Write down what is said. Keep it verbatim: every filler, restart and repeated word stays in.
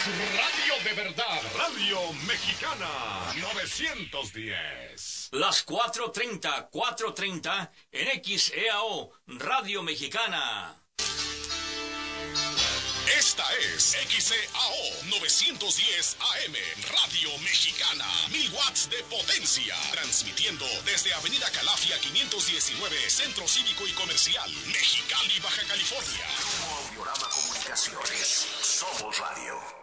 Radio de verdad, Radio Mexicana, novecientos diez. Las cuatro treinta, cuatro treinta en X E A O, Radio Mexicana. Esta es X E A O novecientos diez A M, Radio Mexicana, mil watts de potencia, transmitiendo desde Avenida Calafia quinientos diecinueve, Centro Cívico y Comercial, Mexicali, Baja California. Audiorama Comunicaciones, somos radio.